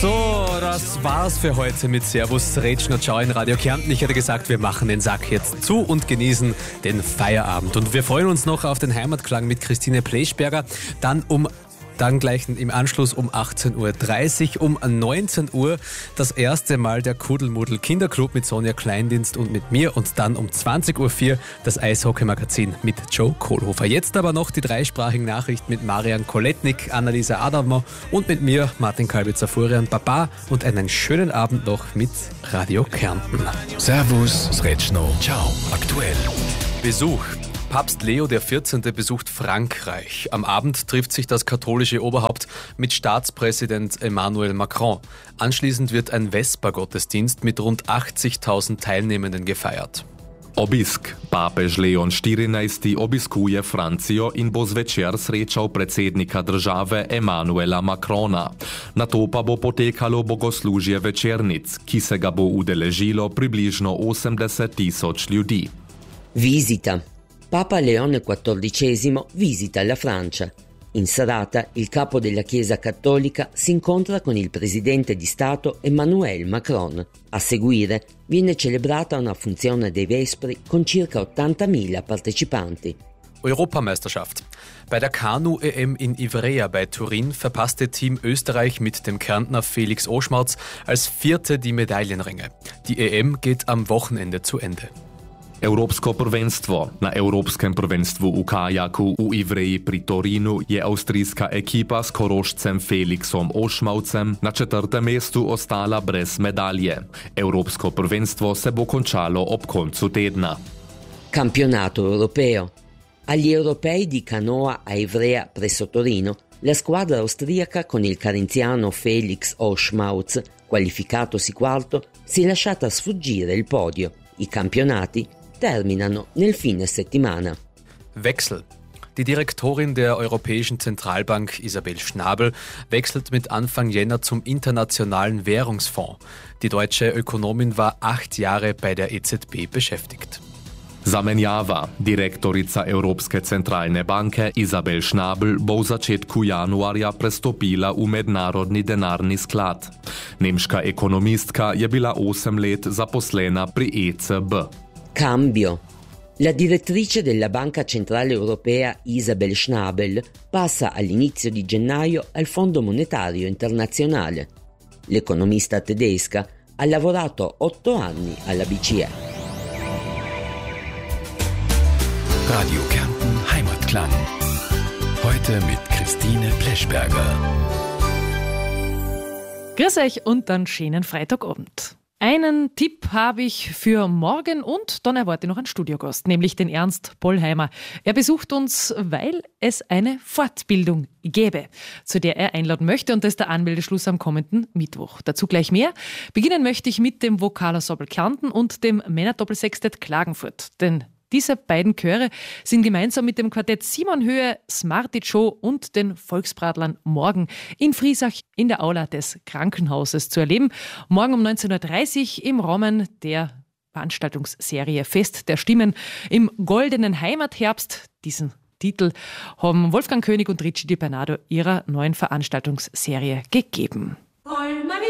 So, das war's für heute mit Servus, Rätschen und Ciao in Radio Kärnten. Ich hätte gesagt, wir machen den Sack jetzt zu und genießen den Feierabend. Und wir freuen uns noch auf den Heimatklang mit Christine Pleschberger. Dann gleich im Anschluss um 18.30 Uhr, um 19 Uhr das erste Mal der Kuddelmuddel Kinderclub mit Sonja Kleindienst und mit mir und dann um 20.04 Uhr das Eishockey-Magazin mit Joe Kohlhofer. Jetzt aber noch die dreisprachigen Nachrichten mit Marian Koletnik, Annalisa Adamo und mit mir, Martin Kalbitzer-Furian. Baba und einen schönen Abend noch mit Radio Kärnten. Servus, Sretschno, Ciao, aktuell. Besuch. Papst Leo XIV. Besucht Frankreich. Am Abend trifft sich das katholische Oberhaupt mit Staatspräsident Emmanuel Macron. Anschließend wird ein Vesper-Gottesdienst mit rund 80.000 Teilnehmenden gefeiert. Obisk. Pápež Leon XIV. Obiskuje Francijo in bo zvečer srečal predsednika države Emmanuela Macrona. Nato pa bo potekalo bogoslužje večernic, ki se ga bo udeležilo približno 80.000 ljudi. Visita. Papa Leone XIV visita la Francia. In serata il capo della Chiesa Cattolica si incontra con il presidente di Stato Emmanuel Macron. A seguire viene celebrata una funzione dei Vespri con circa 80.000 partecipanti. Europameisterschaft. Bei der Kanu-EM in Ivrea bei Turin verpasste Team Österreich mit dem Kärntner Felix Oschmautz als Vierte die Medaillenränge. Die EM geht am Wochenende zu Ende. Evropsko prvenstvo. Na Evropskem prvenstvu v kajaku v Ivreji pri Torinu je avstrijska ekipa s Korošcem Felixom Ošmavcem na 4. mestu ostala brez medalje. Evropsko prvenstvo se bo končalo ob koncu tedna. Campionato europeo. Agli europei di canoa a Ivrea presso Torino, la squadra austriaca con il carinziano Felix Oschmautz, qualificatosi quarto, si è lasciata sfuggire il podio. I campionati terminano nel fine settimana. Wechsel. Die Direktorin der Europäischen Zentralbank, Isabel Schnabel, wechselt mit Anfang Jänner zum Internationalen Währungsfonds. Die deutsche Ökonomin war 8 Jahre bei der EZB beschäftigt. Zamenjava. Direktorica Evropske centralne banke Isabel Schnabel bo v začetku januarja prestopila v Mednarodni denarni sklad. Nemška ekonomistka je bila 8 let zaposlena pri ECB. Cambio. La direttrice della Banca Centrale Europea Isabel Schnabel passa all'inizio di gennaio al Fondo Monetario Internazionale. L'economista tedesca ha lavorato 8 anni alla BCE. Radio Kärnten Heimatklang. Heute mit Christine Pleschberger. Grüß euch und dann schönen Freitagabend. Einen Tipp habe ich für morgen und dann erwarte ich noch einen Studiogast, nämlich den Ernst Pollheimer. Er besucht uns, weil es eine Fortbildung gäbe, zu der er einladen möchte, und das ist der Anmeldeschluss am kommenden Mittwoch. Dazu gleich mehr. Beginnen möchte ich mit dem Vokalensemble Kärnten und dem Männerdoppelsextett Klagenfurt, denn diese beiden Chöre sind gemeinsam mit dem Quartett Simonhöhe, Smarty Joe und den Volksbradlern morgen in Friesach in der Aula des Krankenhauses zu erleben. Morgen um 19.30 Uhr im Rahmen der Veranstaltungsserie Fest der Stimmen im goldenen Heimatherbst. Diesen Titel haben Wolfgang König und Richie Di Bernardo ihrer neuen Veranstaltungsserie gegeben.